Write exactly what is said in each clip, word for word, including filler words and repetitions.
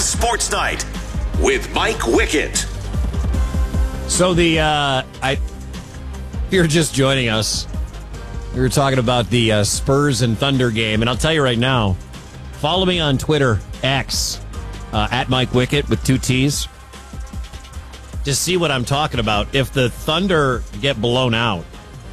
Sports Night with Mike Wickett. So the, uh, I, if you're just joining us, we were talking about the uh, Spurs and Thunder game, and I'll tell you right now, follow me on Twitter, X, uh, at Mike Wickett with two T's, to see what I'm talking about. If the Thunder get blown out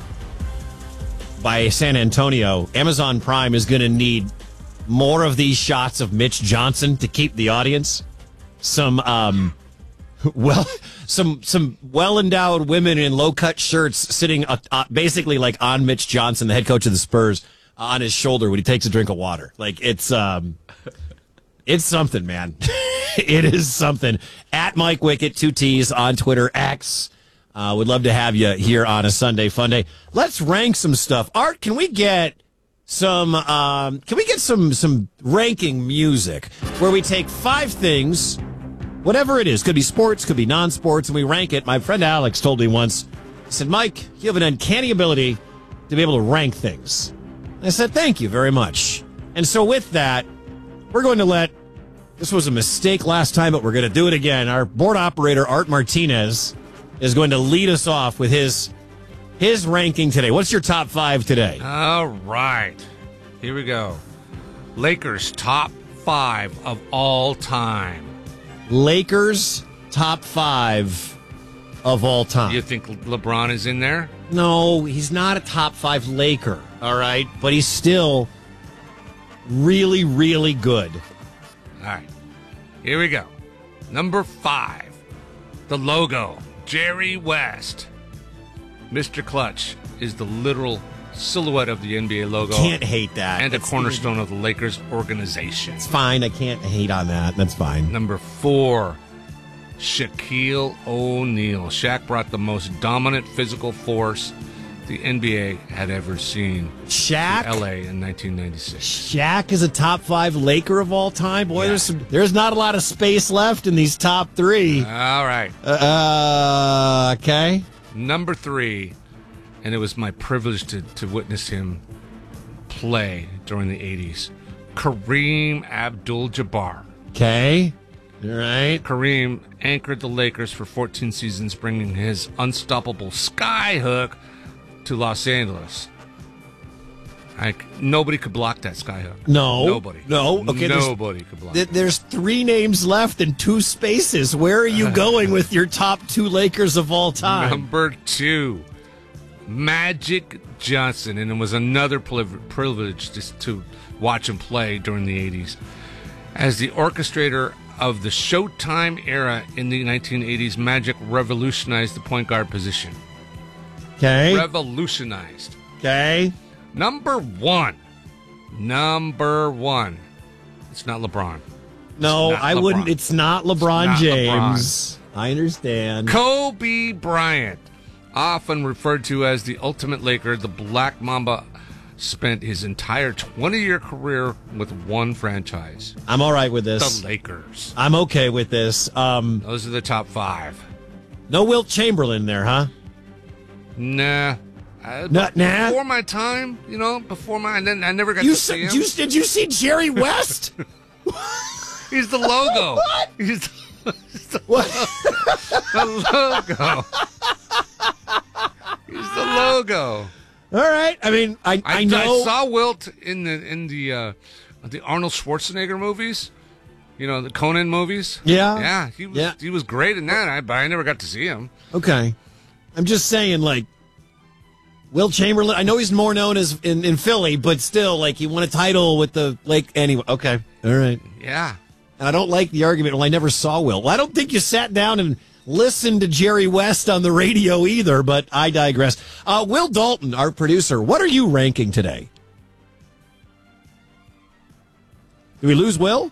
by San Antonio, Amazon Prime is going to need more of these shots of Mitch Johnson to keep the audience. Some, um, well, some some well-endowed women in low-cut shirts sitting uh, uh, basically like on Mitch Johnson, the head coach of the Spurs, uh, on his shoulder when he takes a drink of water. Like, it's um, it's something, man. It is something. At Mike Wickett, two T's on Twitter, X. Uh, would love to have you here on a Sunday Fun Day. Let's rank some stuff. Art, can we get some? Um, can we get some some ranking music where we take five things? Whatever it is, could be sports, could be non-sports, and we rank it. My friend Alex told me once, he said, Mike, you have an uncanny ability to be able to rank things. I said, thank you very much. And so with that, we're going to let, this was a mistake last time, but we're going to do it again. Our board operator, Art Martinez, is going to lead us off with his his ranking today. What's your top five today? All right. Here we go. Lakers top five of all time. Lakers top five of all time. You think LeBron is in there? No, he's not a top five Laker, all right? But he's still really, really good. All right. Here we go. Number five, the logo, Jerry West. Mister Clutch is the literal silhouette of the N B A logo. Can't hate that. And the It's- cornerstone of the Lakers organization. It's fine. I can't hate on that. That's fine. Number four, Shaquille O'Neal. Shaq brought the most dominant physical force the N B A had ever seen. Shaq? to L A in nineteen ninety-six. Shaq is a top five Laker of all time. Boy, Yeah. there's some, there's not a lot of space left in these top three. All right. Uh, okay. Number three, and it was my privilege to, to witness him play during the eighties, Kareem Abdul-Jabbar. Okay. All right. Kareem anchored the Lakers for fourteen seasons, bringing his unstoppable skyhook to Los Angeles. Like, nobody could block that skyhook. No. Nobody. No. Okay. there's- Nobody could block th- it. There's three names left and two spaces. Where are you going with your top two Lakers of all time? Number two, Magic Johnson. And it was another priv- privilege just to watch him play during the eighties. As the orchestrator of the Showtime era in the nineteen eighties, Magic revolutionized the point guard position. Okay. Revolutionized. Okay. Number one. Number one. It's not LeBron. No, It's not I wouldn't. LeBron. It's not LeBron not James. I understand. Kobe Bryant, often referred to as the ultimate Laker, the Black Mamba spent his entire twenty-year career with one franchise, I'm all right with this. the Lakers. I'm okay with this. Um, Those are the top five. no Wilt Chamberlain there, huh? Nah. Uh, Nah, nah. Before my time, you know, before my, I, didn't, I never got You, to s- see him. you did you see Jerry West? He's the logo. What? He's the, he's the, What? the logo. He's the logo. All right. I mean, I I, I, know. I saw Wilt in the in the uh, the Arnold Schwarzenegger movies. You know, the Conan movies. Yeah. yeah, he was Yeah. he was great in that. I, but I never got to see him. Okay. I'm just saying, like, Wilt Chamberlain. I know he's more known as in, in Philly, but still, like, he won a title with the Lake. Anyway, okay. All right. Yeah, And I don't like the argument, well, I never saw Wilt. Well, I don't think you sat down and listened to Jerry West on the radio either, but I digress. Uh, Will Dalton, our producer, what are you ranking today? Did we lose Will?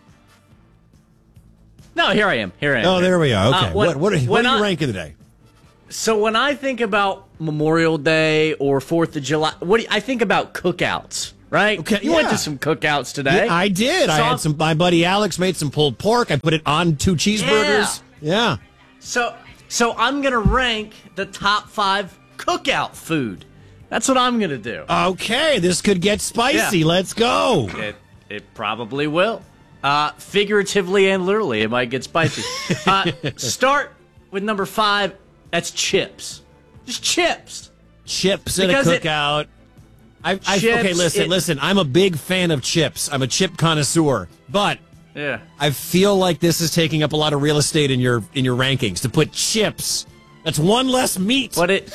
No, here I am. Here I am. Oh, there we are. Okay. Uh, what, what, are, what when are you I- ranking today? So when I think about Memorial Day or Fourth of July, what do you, I think about cookouts, right? Okay, you went yeah. to some cookouts today. Yeah, I did. I So- had some. My buddy Alex made some pulled pork. I put it on two cheeseburgers. Yeah. So, so I'm gonna rank the top five cookout food. That's what I'm gonna do. Okay, this could get spicy. Yeah. Let's go. It it probably will. Uh, figuratively and literally, it might get spicy. Uh, start with number five. That's chips. Just chips. Chips at a Because it- cookout. I, I, Chips, okay, listen, it- listen. I'm a big fan of chips. I'm a chip connoisseur, but Yeah. I feel like this is taking up a lot of real estate in your in your rankings to put chips. That's one less meat. But it,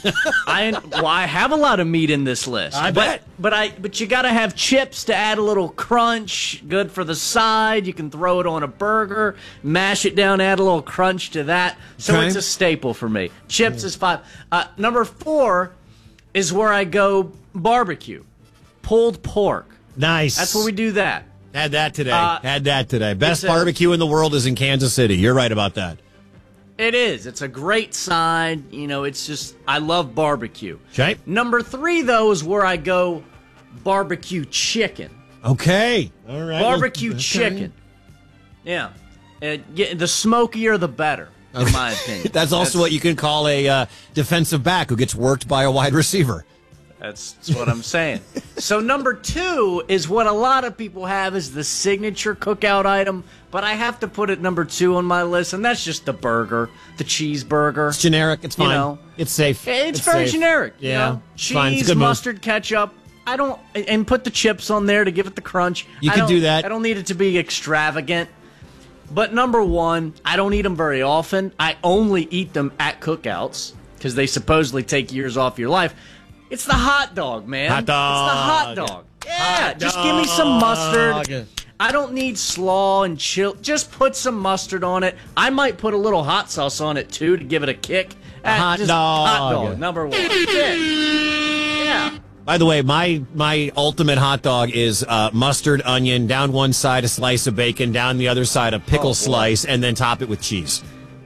I well, I have a lot of meat in this list. I but, bet. But I, but you got to have chips to add a little crunch. Good for the side. You can throw it on a burger, mash it down, add a little crunch to that. So Okay. it's a staple for me. Chips is five. Uh, number four is where I go barbecue, pulled pork. Nice. That's where we do that. Had that today. Uh, Had that today. Best it's a- barbecue in the world is in Kansas City. You're right about that. It is. It's a great side. You know, it's just, I love barbecue. Okay. Number three, though, is where I go barbecue chicken. Okay. All right. Barbecue Okay. chicken. Yeah. Uh, yeah. The smokier, the better, in my opinion. That's also what you can call a uh, defensive back who gets worked by a wide receiver. That's, that's what I'm saying. So number two is what a lot of people have as the signature cookout item, but I have to put it number two on my list, and that's just the burger, the cheeseburger. It's generic. It's You fine. know. it's safe. It's, very safe. generic. Yeah. You know? It's Cheese, fine. It's a good move. mustard, ketchup. I don't, and put the chips on there to give it the crunch. You I can don't- do that. I don't need it to be extravagant. But number one, I don't eat them very often. I only eat them at cookouts because they supposedly take years off your life. It's the hot dog, man. Hot dog. It's the hot dog. Yeah, Hot just give me some mustard. dog. I don't need slaw and chill. Just put some mustard on it. I might put a little hot sauce on it too to give it a kick. Uh, hot just dog. Hot dog, number one. Yeah. Yeah. By the way, my my ultimate hot dog is uh, mustard, onion, down one side a slice of bacon, down the other side a pickle Oh, boy. slice, and then top it with cheese.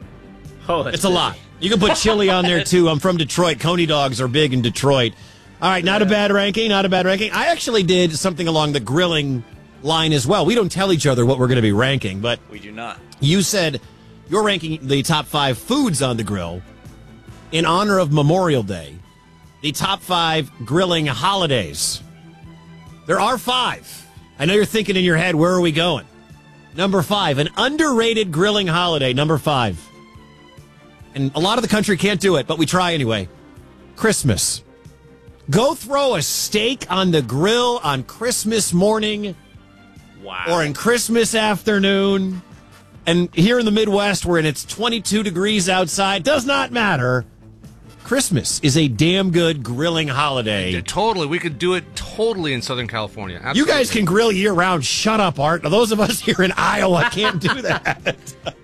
Oh, It's a lot. You can put chili on there too. I'm from Detroit. Coney dogs are big in Detroit. All right, not a bad ranking. Not a bad ranking. I actually did something along the grilling line as well. We don't tell each other what we're going to be ranking, but We do not. you said you're ranking the top five foods on the grill in honor of Memorial Day. The top five grilling holidays. There are five. I know you're thinking in your head, where are we going? Number five, an underrated grilling holiday. Number five. And a lot of the country can't do it, but we try anyway. Christmas. Go throw a steak on the grill on Christmas morning Wow. or in Christmas afternoon. And here in the Midwest, where it's twenty-two degrees outside, does not matter. Christmas is a damn good grilling holiday. Yeah, totally. We could do it totally in Southern California. You Absolutely. guys can grill year round. Shut up, Art. Now, those of us here in Iowa can't do that.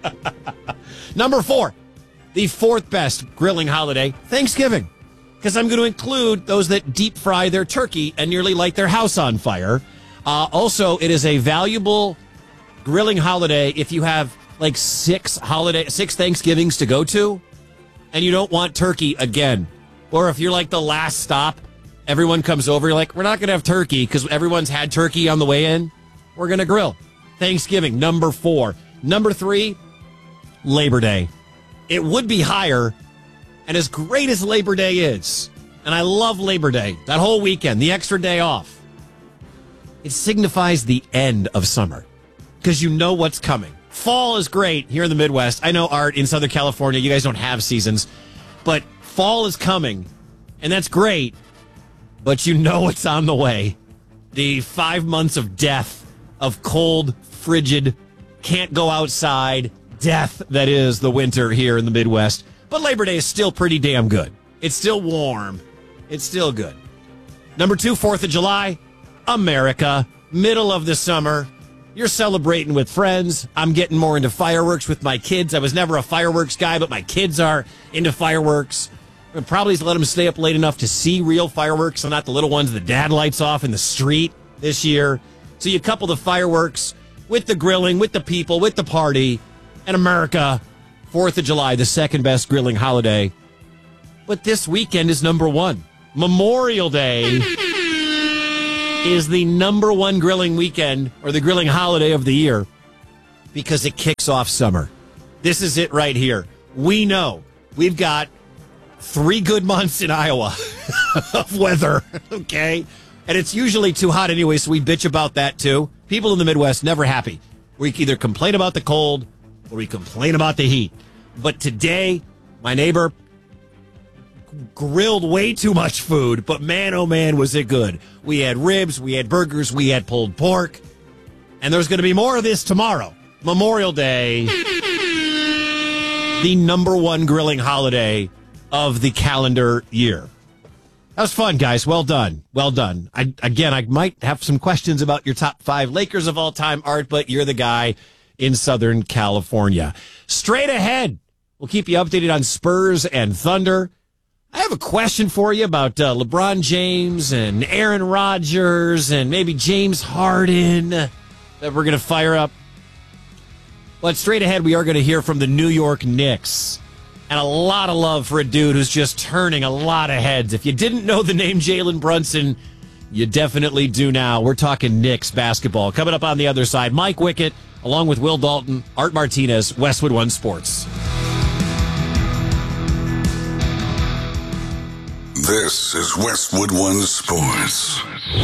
Number four, the fourth best grilling holiday, Thanksgiving. Because I'm going to include those that deep fry their turkey and nearly light their house on fire. Uh, also, it is a valuable grilling holiday if you have like six holiday, six Thanksgivings to go to, and you don't want turkey again. Or if you're like the last stop, everyone comes over, you're like, we're not going to have turkey because everyone's had turkey on the way in. We're going to grill. Thanksgiving, number four. Number three, Labor Day. It would be higher, and as great as Labor Day is, and I love Labor Day, that whole weekend, the extra day off, it signifies the end of summer because you know what's coming. Fall is great here in the Midwest. I know, Art, in Southern California, you guys don't have seasons, but fall is coming, and that's great, but you know it's on the way. The five months of death, of cold, frigid, can't go outside death that is the winter here in the Midwest. But Labor Day is still pretty damn good. It's still warm. It's still good. Number two, fourth of July, America, middle of the summer. You're celebrating with friends. I'm getting more into fireworks with my kids. I was never a fireworks guy, but my kids are into fireworks. I'll probably let them stay up late enough to see real fireworks and not the little ones that dad lights off in the street this year. So you couple the fireworks with the grilling, with the people, with the party, and America, fourth of July, the second best grilling holiday. But this weekend is number one. Memorial Day is the number one grilling weekend or the grilling holiday of the year because it kicks off summer. This is it right here. We know we've got three good months in Iowa of weather, okay? And it's usually too hot anyway, so we bitch about that too. people in the Midwest never happy. We either complain about the cold or we complain about the heat. But today, my neighbor grilled way too much food, but man, oh man, was it good. We had ribs, we had burgers, we had pulled pork, and there's going to be more of this tomorrow. Memorial Day, the number one grilling holiday of the calendar year. That was fun, guys. Well done. Well done. I, again, I might have some questions about your top five Lakers of all time, Art, but you're the guy in Southern California. Straight ahead, we'll keep you updated on Spurs and Thunder. I have a question for you about uh, LeBron James and Aaron Rodgers and maybe James Harden that we're going to fire up. But straight ahead, we are going to hear from the New York Knicks. And a lot of love for a dude who's just turning a lot of heads. If you didn't know the name Jalen Brunson, you definitely do now. We're talking Knicks basketball. Coming up on the other side, Mike Wickett, along with Will Dalton, Art Martinez, Westwood One Sports. This is Westwood One Sports.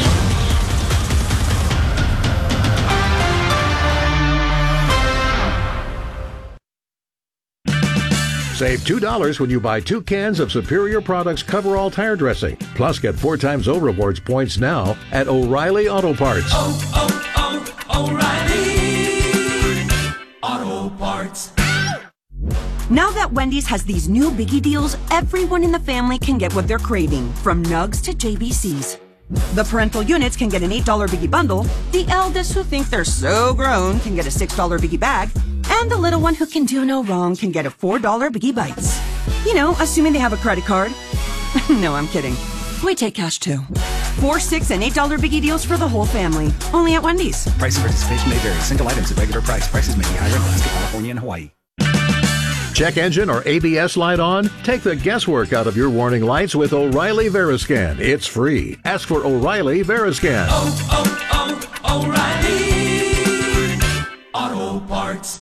Save two dollars when you buy two cans of Superior Products Coverall Tire Dressing. Plus, get four times O Rewards points now at O'Reilly Auto Parts. Oh, oh, oh, O'Reilly Auto Parts. Now that Wendy's has these new biggie deals, everyone in the family can get what they're craving, from nugs to J B Cs. The parental units can get an eight dollar biggie bundle, the eldest who think they're so grown can get a six dollar biggie bag, and the little one who can do no wrong can get a four dollar Biggie Bites. You know, assuming they have a credit card. No, I'm kidding. We take cash too. Four, six, and eight dollar Biggie deals for the whole family. Only at Wendy's. Price and participation may vary. Single items at regular price. Prices may be higher in Alaska, California, and Hawaii. Check engine or A B S light on? Take the guesswork out of your warning lights with O'Reilly Veriscan. It's free. Ask for O'Reilly Veriscan. Oh, oh, oh, O'Reilly Auto Parts.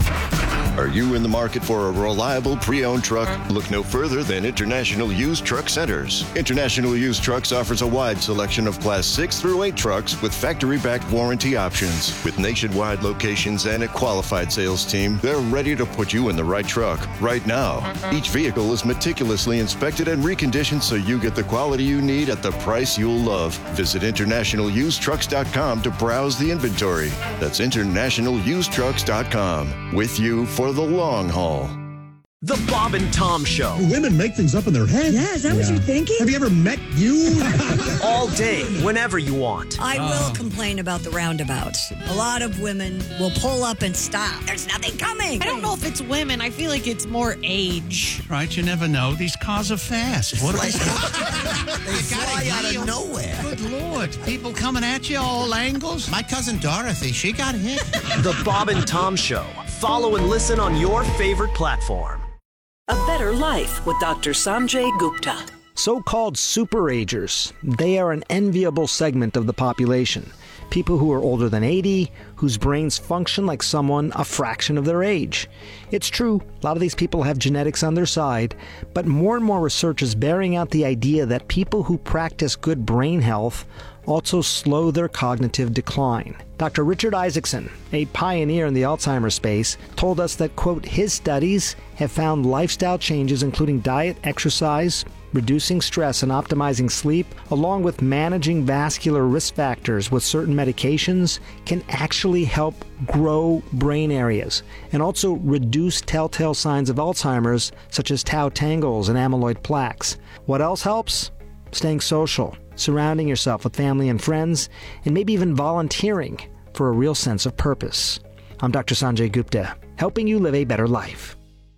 Are you in the market for a reliable pre-owned truck? Look no further than International Used Truck Centers. International Used Trucks offers a wide selection of Class six through eight trucks with factory-backed warranty options. With nationwide locations and a qualified sales team, they're ready to put you in the right truck right now. Each vehicle is meticulously inspected and reconditioned so you get the quality you need at the price you'll love. Visit international used trucks dot com to browse the inventory. That's international used trucks dot com. With you for the long haul. The Bob and Tom Show. Women make things up in their head. Yeah, is that yeah. what you're thinking? Have you ever met you? All day, whenever you want. I oh. will complain about the roundabouts. A lot of women will pull up and stop. There's nothing coming. I don't know if it's women. I feel like it's more age. Right, you never know. These cars are fast. What like, they fly out of nowhere. Good Lord. People coming at you all angles. My cousin Dorothy, she got hit. The Bob and Tom Show. Follow and listen on your favorite platform. A Better Life with Doctor Sanjay Gupta. So-called superagers. They are an enviable segment of the population. People who are older than eighty, whose brains function like someone a fraction of their age. It's true, a lot of these people have genetics on their side, but more and more research is bearing out the idea that people who practice good brain health also slow their cognitive decline. Doctor Richard Isaacson, a pioneer in the Alzheimer's space, told us that, quote, his studies have found lifestyle changes including diet, exercise, reducing stress and optimizing sleep, along with managing vascular risk factors with certain medications, can actually help grow brain areas and also reduce telltale signs of Alzheimer's, such as tau tangles and amyloid plaques. What else helps? Staying social, surrounding yourself with family and friends, and maybe even volunteering for a real sense of purpose. I'm Doctor Sanjay Gupta, helping you live a better life.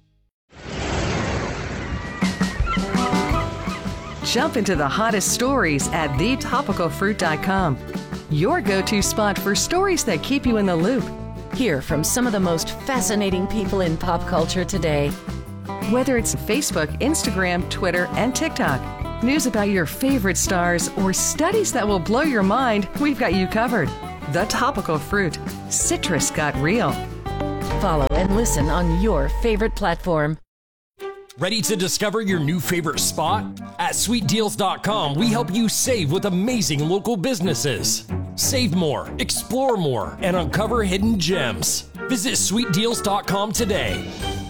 Jump into the hottest stories at the topical fruit dot com. Your go-to spot for stories that keep you in the loop. Hear from some of the most fascinating people in pop culture today. Whether it's Facebook, Instagram, Twitter, and TikTok, news about your favorite stars, or studies that will blow your mind, we've got you covered. The Topical Fruit. Citrus got real. Follow and listen on your favorite platform. Ready to discover your new favorite spot? At sweet deals dot com, we help you save with amazing local businesses. Save more, explore more, and uncover hidden gems. Visit sweet deals dot com today.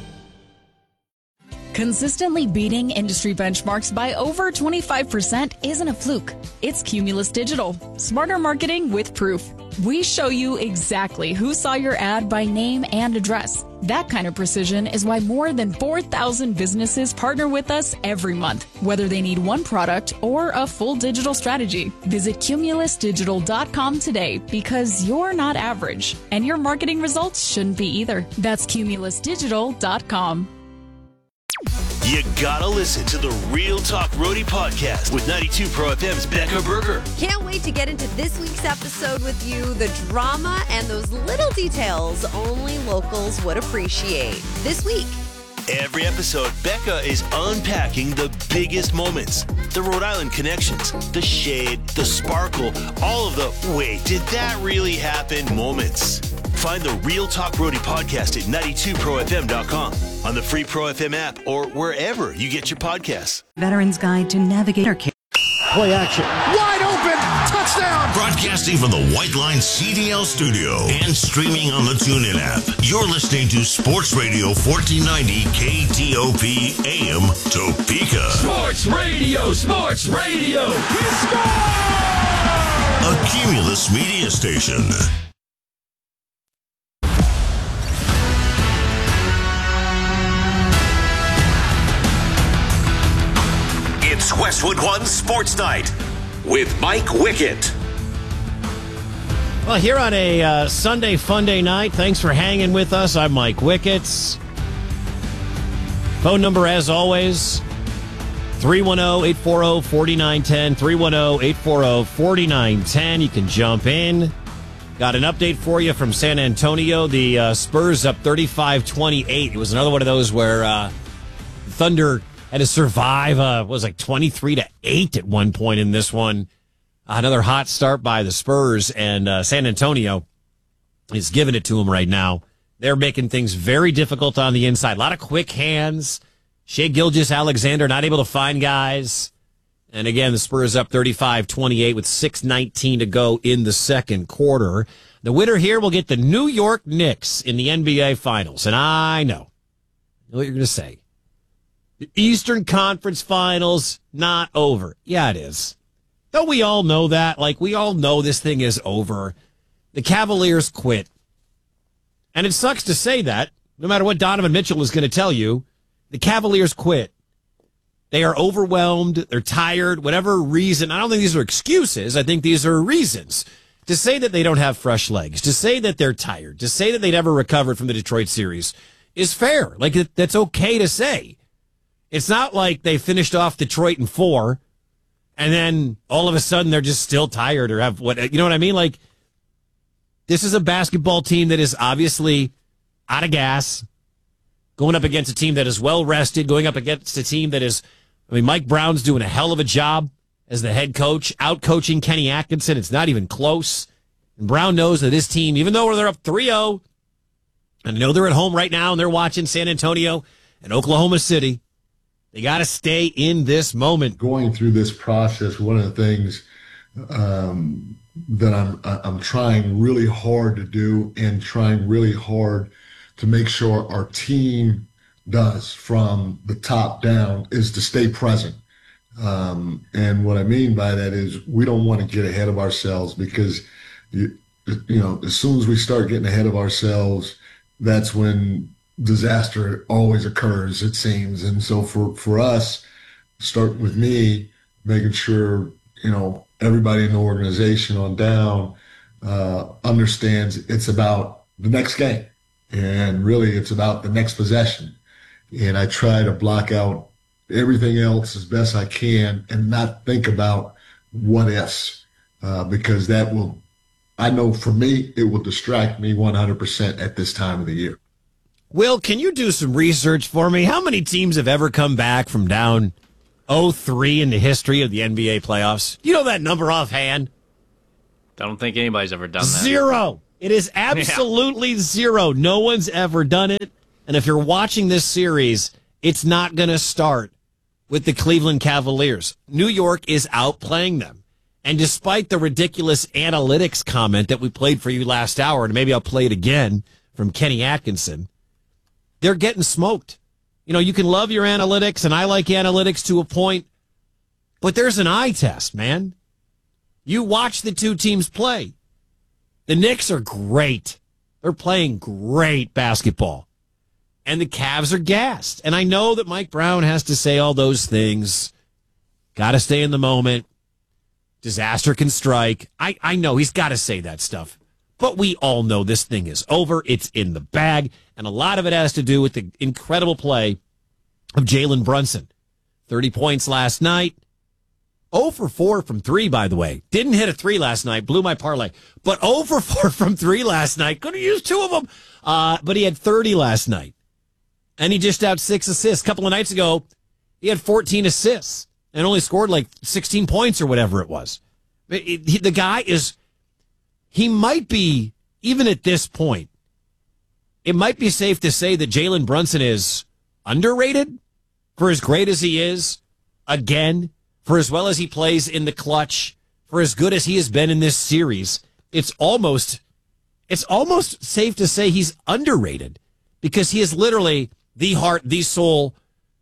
Consistently beating industry benchmarks by over twenty-five percent isn't a fluke. It's Cumulus Digital. Smarter marketing with proof. We show you exactly who saw your ad by name and address. That kind of precision is why more than four thousand businesses partner with us every month, whether they need one product or a full digital strategy. Visit cumulus digital dot com today because you're not average, and your marketing results shouldn't be either. That's cumulus digital dot com. You gotta listen to the Real Talk Roadie podcast with ninety-two Pro F M's Becca Berger. Can't wait to get into this week's episode with you. The drama and those little details only locals would appreciate. This week. Every episode, Becca is unpacking the biggest moments, the Rhode Island connections, the shade, the sparkle, all of the wait, did that really happen moments. Find the Real Talk Roadie podcast at ninety-two pro f m dot com, on the free Pro F M app, or wherever you get your podcasts. Veteran's Guide to Navigator Care. Play action. Wide open. Touchdown. Broadcasting from the White Line C D L studio and streaming on the TuneIn app. You're listening to Sports Radio fourteen ninety K T O P A M Topeka. Sports Radio, Sports Radio. A Cumulus media station. It's Westwood One Sports Night with Mike Wickett. Well, here on a uh, Sunday Fun Day night, thanks for hanging with us. I'm Mike Wickett. Phone number, as always, three one zero, eight four zero, four nine one zero, three one zero, eight four zero, four nine one zero. You can jump in. Got an update for you from San Antonio. The uh, Spurs up thirty-five twenty-eight. It was another one of those where uh, Thunder had to survive, uh, was like twenty-three to eight at one point in this one. Another hot start by the Spurs, and uh, San Antonio is giving it to them right now. They're making things very difficult on the inside. A lot of quick hands. Shai Gilgeous-Alexander not able to find guys. And again, the Spurs up thirty-five twenty-eight with six nineteen to go in the second quarter. The winner here will get the New York Knicks in the N B A Finals. And I know, I know what you're going to say. The Eastern Conference Finals, not over. Yeah, it is. Don't we all know that? Like, we all know this thing is over. The Cavaliers quit. And it sucks to say that, no matter what Donovan Mitchell is going to tell you, the Cavaliers quit. They are overwhelmed. They're tired. Whatever reason. I don't think these are excuses. I think these are reasons. To say that they don't have fresh legs, to say that they're tired, to say that they never recovered from the Detroit series is fair. Like, that's okay to say. It's not like they finished off Detroit in four, and then all of a sudden they're just still tired or have what, you know what I mean? Like, this is a basketball team that is obviously out of gas, going up against a team that is well rested, going up against a team that is, I mean, Mike Brown's doing a hell of a job as the head coach, out coaching Kenny Atkinson. It's not even close. And Brown knows that this team, even though they're up three oh, and I know they're at home right now and they're watching San Antonio and Oklahoma City, they got to stay in this moment. Going through this process, one of the things um, that I'm I'm trying really hard to do, and trying really hard to make sure our team does from the top down, is to stay present. Um, and what I mean by that is we don't want to get ahead of ourselves, because you, you know, as soon as we start getting ahead of ourselves, that's when disaster always occurs, it seems. And so for, for us, start with me, making sure, you know, everybody in the organization on down uh, understands it's about the next game. And really it's about the next possession. And I try to block out everything else as best I can and not think about what ifs, uh, because that will, I know for me, it will distract me one hundred percent at this time of the year. Will, can you do some research for me? How many teams have ever come back from down oh three in the history of the N B A playoffs? You know that number offhand? I don't think anybody's ever done that. Zero. It is absolutely yeah. zero. No one's ever done it. And if you're watching this series, it's not going to start with the Cleveland Cavaliers. New York is outplaying them. And despite the ridiculous analytics comment that we played for you last hour, and maybe I'll play it again from Kenny Atkinson, they're getting smoked. You know, you can love your analytics, and I like analytics to a point, but there's an eye test, man. You watch the two teams play. The Knicks are great. They're playing great basketball. And the Cavs are gassed. And I know that Mike Brown has to say all those things. Got to stay in the moment. Disaster can strike. I, I know he's got to say that stuff. But we all know this thing is over. It's in the bag. And a lot of it has to do with the incredible play of Jalen Brunson. thirty points last night. oh for four from three, by the way. Didn't hit a three last night. Blew my parlay. But oh for four from three last night. Could have used two of them. Uh, but he had thirty last night. And he dished out six assists. A couple of nights ago, he had fourteen assists and only scored like sixteen points or whatever it was. It, it, he, the guy is, he might be, even at this point, it might be safe to say that Jalen Brunson is underrated for as great as he is, again, for as well as he plays in the clutch, for as good as he has been in this series. It's almost, it's almost safe to say he's underrated because he is literally the heart, the soul.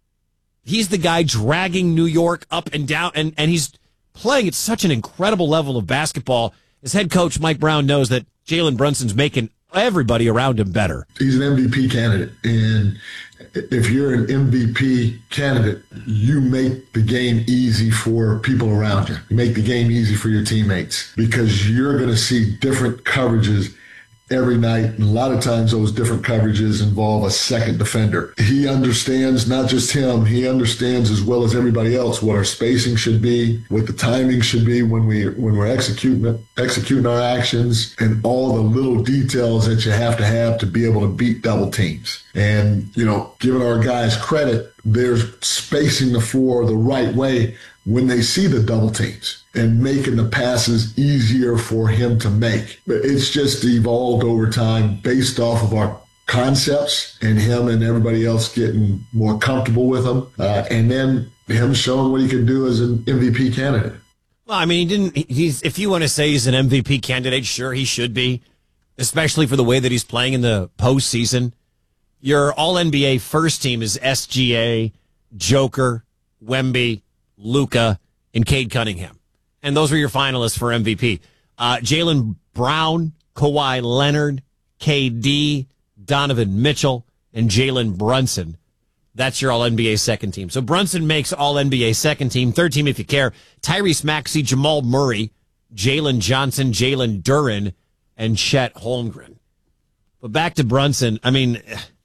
He's the guy dragging New York up and down, and, and he's playing at such an incredible level of basketball. His head coach, Mike Brown, knows that Jalen Brunson's making everybody around him better. He's an M V P candidate, and if you're an M V P candidate, you make the game easy for people around you. You make the game easy for your teammates because you're going to see different coverages every night. And a lot of times those different coverages involve a second defender. He understands, not just him, he understands as well as everybody else what our spacing should be, what the timing should be when we when we're executing executing our actions, and all the little details that you have to have to be able to beat double teams. And, you know, giving our guys credit, they're spacing the floor the right way when they see the double teams and making the passes easier for him to make. But it's just evolved over time based off of our concepts and him and everybody else getting more comfortable with them. Uh, and then him showing what he can do as an M V P candidate. Well, I mean, he didn't, he's, if you want to say he's an M V P candidate, sure, he should be, especially for the way that he's playing in the postseason. Your all N B A first team is S G A, Joker, Wemby, Luka, and Cade Cunningham. And those were your finalists for M V P. Uh, Jaylen Brown, Kawhi Leonard, K D, Donovan Mitchell, and Jalen Brunson. That's your all N B A second team. So Brunson makes all N B A second team. Third team, if you care, Tyrese Maxey, Jamal Murray, Jalen Johnson, Jalen Duren, and Chet Holmgren. But back to Brunson. I mean,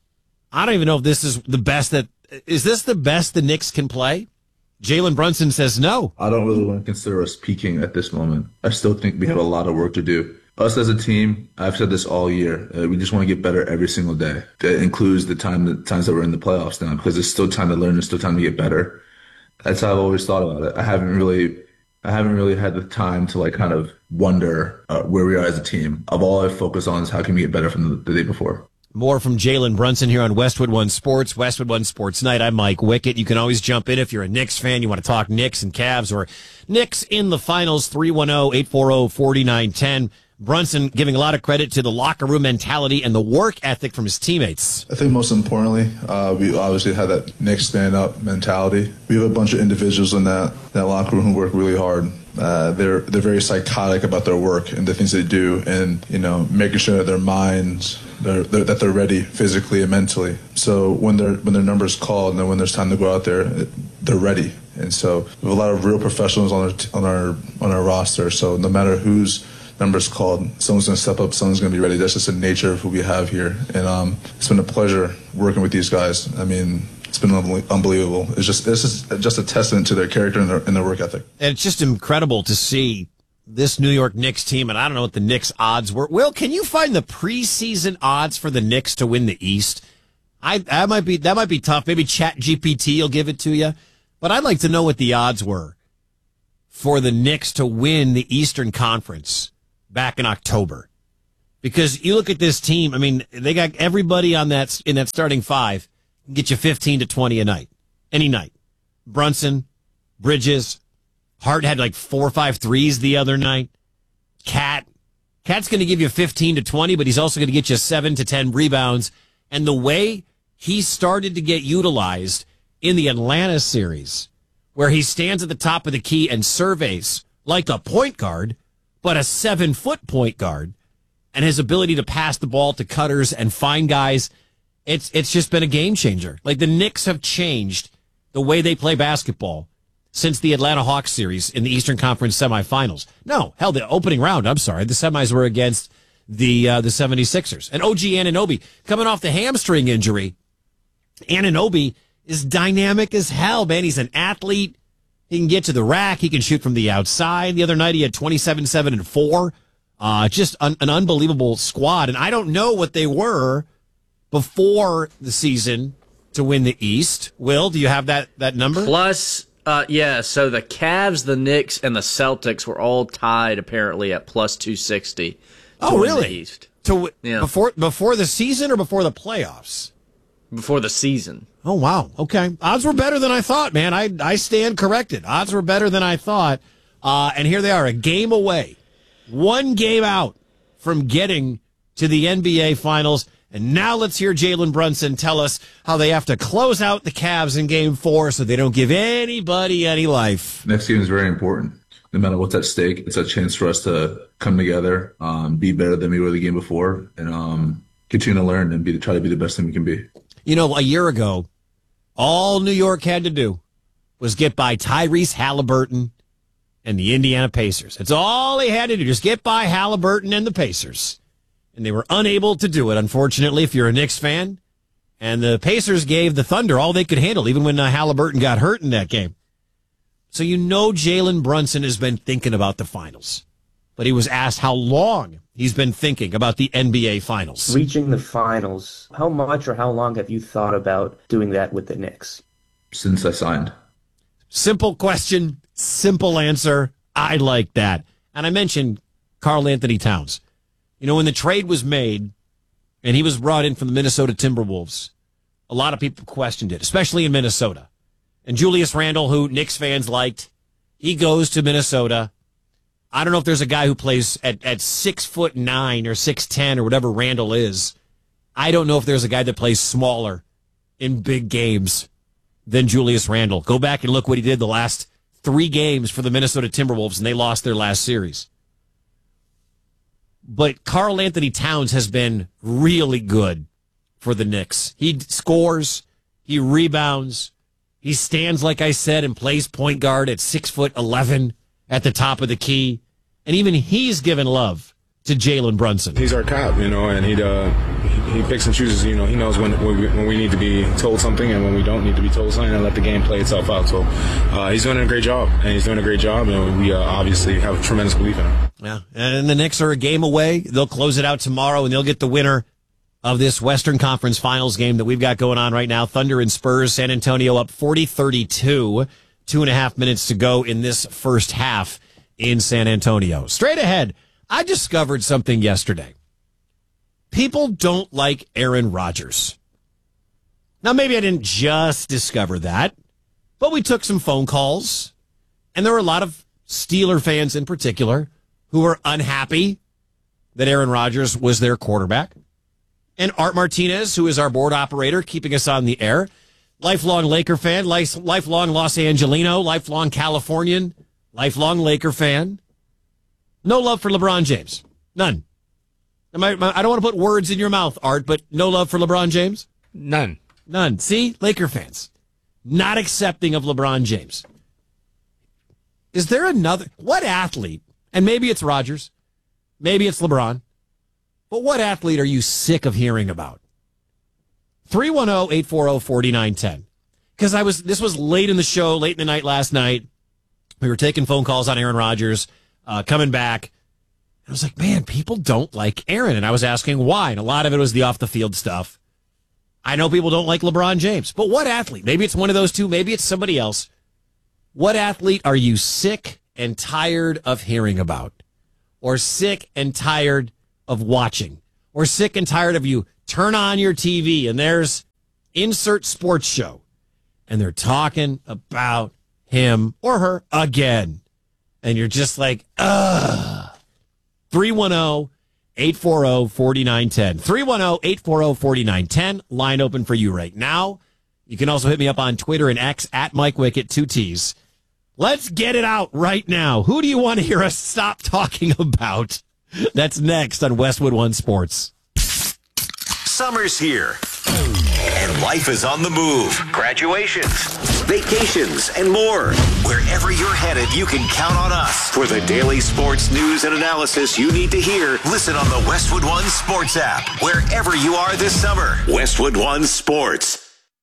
I don't even know if this is the best that, is this the best the Knicks can play? Jalen Brunson says no. I don't really want to consider us peaking at this moment. I still think we have a lot of work to do. Us as a team, I've said this all year, uh, we just want to get better every single day. That includes the time, the times that we're in the playoffs now, because it's still time to learn, it's still time to get better. That's how I've always thought about it. I haven't really, I haven't really had the time to like kind of wonder uh, where we are as a team. Of all I focus on is how can we get better from the, the day before. More from Jalen Brunson here on Westwood One Sports, Westwood One Sports Night. I'm Mike Wickett. You can always jump in if you're a Knicks fan. You want to talk Knicks and Cavs or Knicks in the finals, three one zero, eight four zero, four nine one zero. Brunson giving a lot of credit to the locker room mentality and the work ethic from his teammates. I think most importantly, uh, we obviously have that Knicks stand-up mentality. We have a bunch of individuals in that, that locker room who work really hard. Uh, they're they're very psychotic about their work and the things they do, and you know, making sure that their minds they're, they're, that they're ready physically and mentally. So when their when their number's called and then when there's time to go out there, they're ready. And so we have a lot of real professionals on our on our on our roster. So no matter whose number's called, someone's going to step up, someone's going to be ready. That's just the nature of who we have here. And um, it's been a pleasure working with these guys. I mean, it's been unbelievable. It's just this is just a testament to their character and their, and their work ethic. And it's just incredible to see this New York Knicks team, and I don't know what the Knicks odds were. Will, can you find the preseason odds for the Knicks to win the East? I that might be that might be tough. Maybe Chat G P T will give it to you. But I'd like to know what the odds were for the Knicks to win the Eastern Conference back in October. Because you look at this team, I mean, they got everybody on that in that starting five can get you fifteen to twenty a night, any night. Brunson, Bridges, Hart had like four or five threes the other night. Cat. Cat's going to give you fifteen to twenty, but he's also going to get you seven to ten rebounds. And the way he started to get utilized in the Atlanta series, where he stands at the top of the key and surveys like a point guard, but a seven-foot point guard, and his ability to pass the ball to cutters and find guys, it's it's just been a game changer. Like, the Knicks have changed the way they play basketball since the Atlanta Hawks series in the Eastern Conference semifinals. No, hell, the opening round, I'm sorry, the semis were against the uh, the seventy-sixers. And O G Anunoby, coming off the hamstring injury, Anunoby is dynamic as hell, man. He's an athlete. He can get to the rack. He can shoot from the outside. The other night he had twenty-seven, seven, and four. Uh, just un- an unbelievable squad. And I don't know what they were before the season to win the East. Will, do you have that, that number? Plus, uh, yeah, so the Cavs, the Knicks, and the Celtics were all tied apparently at plus two sixty. Oh, really? East. To, yeah. Before, before the season or before the playoffs? Before the season. Oh, wow. Okay. Odds were better than I thought, man. I I stand corrected. Odds were better than I thought. Uh, and here they are, a game away. One game out from getting to the N B A Finals. And now let's hear Jalen Brunson tell us how they have to close out the Cavs in game four so they don't give anybody any life. Next game is very important. No matter what's at stake, it's a chance for us to come together, um, be better than we were the game before, and um, continue to learn and be try to be the best thing we can be. You know, a year ago, all New York had to do was get by Tyrese Halliburton and the Indiana Pacers. That's all they had to do, just get by Halliburton and the Pacers. And they were unable to do it, unfortunately, if you're a Knicks fan. And the Pacers gave the Thunder all they could handle, even when uh, Halliburton got hurt in that game. So you know Jalen Brunson has been thinking about the finals. But he was asked how long he's been thinking about the N B A Finals. Reaching the finals, how much or how long have you thought about doing that with the Knicks? Since I signed. Simple question, simple answer. I like that. And I mentioned Karl Anthony Towns. You know, when the trade was made and he was brought in from the Minnesota Timberwolves, a lot of people questioned it, especially in Minnesota. And Julius Randle, who Knicks fans liked, he goes to Minnesota. I don't know if there's a guy who plays at, at six foot nine or six ten or whatever Randle is. I don't know if there's a guy that plays smaller in big games than Julius Randle. Go back and look what he did the last three games for the Minnesota Timberwolves, and they lost their last series. But Karl Anthony Towns has been really good for the Knicks. He scores, he rebounds, he stands, like I said, and plays point guard at six foot eleven at the top of the key. And even he's given love to Jalen Brunson. He's our cop, you know, and he uh, he, he picks and chooses. You know, he knows when when we, when we need to be told something and when we don't need to be told something, and let the game play itself out. So uh, he's doing a great job, and he's doing a great job, and we uh, obviously have tremendous belief in him. Yeah, and the Knicks are a game away. They'll close it out tomorrow, and they'll get the winner of this Western Conference Finals game that we've got going on right now. Thunder and Spurs, San Antonio up forty thirty-two. Two and a half minutes to go in this first half in San Antonio. Straight ahead, I discovered something yesterday. People don't like Aaron Rodgers. Now, maybe I didn't just discover that, but we took some phone calls, and there were a lot of Steeler fans in particular who were unhappy that Aaron Rodgers was their quarterback. And Art Martinez, who is our board operator, keeping us on the air, lifelong Laker fan, life, lifelong Los Angelino, lifelong Californian, lifelong Laker fan. No love for LeBron James. None. Am I, I don't want to put words in your mouth, Art, but no love for LeBron James? None. None. See? Laker fans. Not accepting of LeBron James. Is there another... What athlete, and maybe it's Rodgers, maybe it's LeBron, but what athlete are you sick of hearing about? three one zero, eight four zero, four nine one zero. Because I was, this was late in the show, late in the night last night. We were taking phone calls on Aaron Rodgers, uh, coming back. I was like, man, people don't like Aaron. And I was asking why. And a lot of it was the off the field stuff. I know people don't like LeBron James, but what athlete? Maybe it's one of those two. Maybe it's somebody else. What athlete are you sick and tired of hearing about? Or sick and tired of watching? Or sick and tired of you turn on your T V and there's insert sports show and they're talking about him or her again? and you're just like, ugh. three one zero, eight four zero, four nine one zero. three one zero, eight four zero, four nine one zero. Line open for you right now. You can also hit me up on Twitter and X at Mike Wickett, two T's. Let's get it out right now. Who do you want to hear us stop talking about? That's next on Westwood One Sports. Summer's here, and life is on the move. Graduations, vacations, and more. Wherever you're headed, you can count on us. For the daily sports news and analysis you need to hear, listen on the Westwood One Sports app. Wherever you are this summer, Westwood One Sports.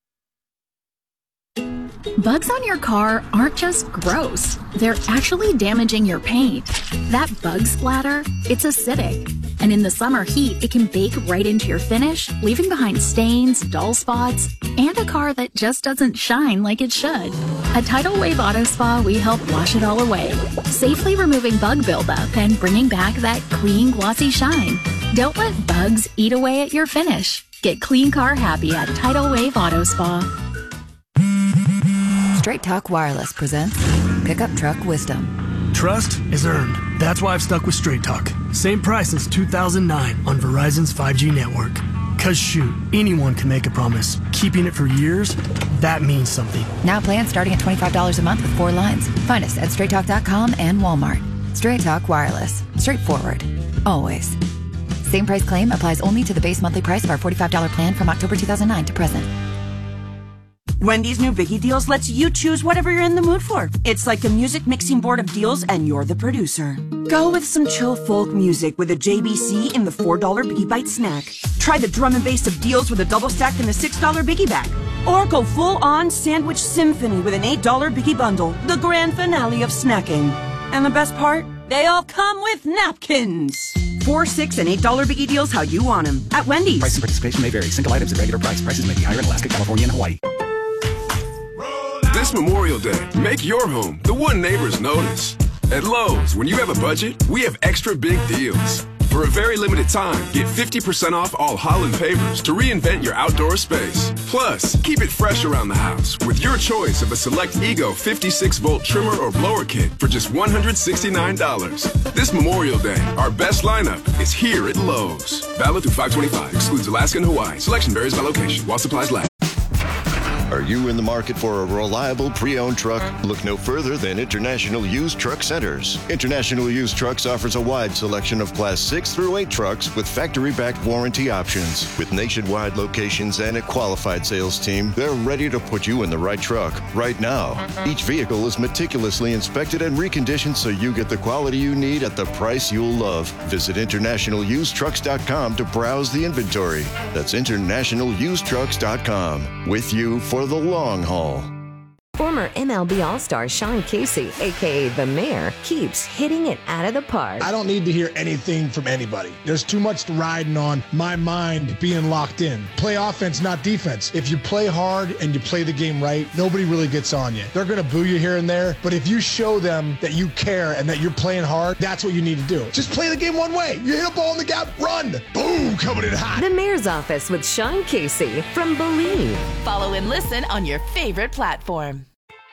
Bugs on your car aren't just gross. They're actually damaging your paint. That bug splatter, it's acidic. And in the summer heat, it can bake right into your finish, leaving behind stains, dull spots, and a car that just doesn't shine like it should. At Tidal Wave Auto Spa, we help wash it all away, safely removing bug buildup and bringing back that clean, glossy shine. Don't let bugs eat away at your finish. Get clean car happy at Tidal Wave Auto Spa. Straight Talk Wireless presents Pickup Truck Wisdom. Trust is earned. That's why I've stuck with Straight Talk. Same price since two thousand nine on Verizon's five G network. Cause shoot, anyone can make a promise. Keeping it for years, that means something. Now plans starting at twenty-five dollars a month with four lines. Find us at straight talk dot com and Walmart. Straight Talk Wireless. Straightforward. Always. Same price claim applies only to the base monthly price of our forty-five dollars plan from October two thousand nine to present. Wendy's new Biggie Deals lets you choose whatever you're in the mood for. It's like a music mixing board of deals, and you're the producer. Go with some chill folk music with a J B C in the four dollar Biggie Bite snack. Try the drum and bass of deals with a double stack in the six dollar Biggie bag. Or go full-on sandwich symphony with an eight dollar Biggie bundle, the grand finale of snacking. And the best part? They all come with napkins. Four, six, and eight dollar Biggie Deals how you want them at Wendy's. Price and participation may vary. Single items at regular price. Prices may be higher in Alaska, California, and Hawaii. This Memorial Day, make your home the one neighbors notice. At Lowe's, when you have a budget, we have extra big deals. For a very limited time, get fifty percent off all Holland pavers to reinvent your outdoor space. Plus, keep it fresh around the house with your choice of a select Ego fifty-six volt trimmer or blower kit for just one hundred sixty-nine dollars. This Memorial Day, our best lineup is here at Lowe's. Valid through five twenty-five, excludes Alaska and Hawaii. Selection varies by location while supplies last. Are you in the market for a reliable pre-owned truck? Look no further than International Used Truck Centers. International Used Trucks offers a wide selection of Class six through eight trucks with factory-backed warranty options. With nationwide locations and a qualified sales team, they're ready to put you in the right truck right now. Each vehicle is meticulously inspected and reconditioned so you get the quality you need at the price you'll love. Visit international used trucks dot com to browse the inventory. That's international used trucks dot com. With you for the long haul. Former M L B All-Star Sean Casey, a k a. The Mayor, keeps hitting it out of the park. I don't need to hear anything from anybody. There's too much riding on my mind being locked in. Play offense, not defense. If you play hard and you play the game right, nobody really gets on you. They're going to boo you here and there, but if you show them that you care and that you're playing hard, that's what you need to do. Just play the game one way. You hit a ball in the gap, run. Boom, coming in hot. The Mayor's Office with Sean Casey from Believe. Follow and listen on your favorite platform.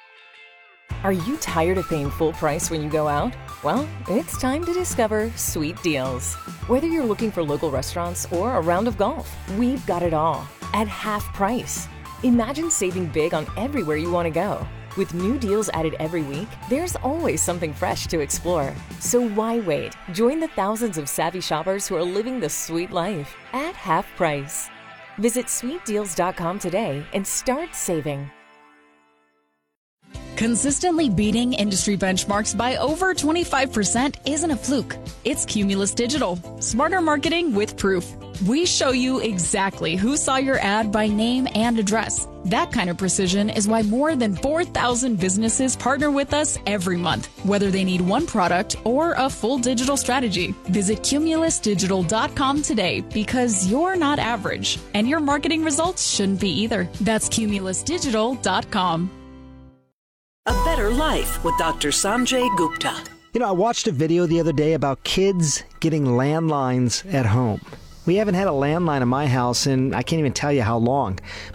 Are you tired of paying full price when you go out? Well, it's time to discover Sweet Deals. Whether you're looking for local restaurants or a round of golf, we've got it all at half price. Imagine saving big on everywhere you want to go. With new deals added every week, there's always something fresh to explore. So why wait? Join the thousands of savvy shoppers who are living the sweet life at half price. Visit sweet deals dot com today and start saving. Consistently beating industry benchmarks by over twenty-five percent isn't a fluke. It's Cumulus Digital. Smarter marketing with proof. We show you exactly who saw your ad by name and address. That kind of precision is why more than four thousand businesses partner with us every month, whether they need one product or a full digital strategy. Visit cumulus digital dot com today because you're not average, and your marketing results shouldn't be either. That's cumulus digital dot com. A Better Life with Doctor Sanjay Gupta. You know, I watched a video the other day about kids getting landlines at home. We haven't had a landline in my house in, I can't even tell you how long.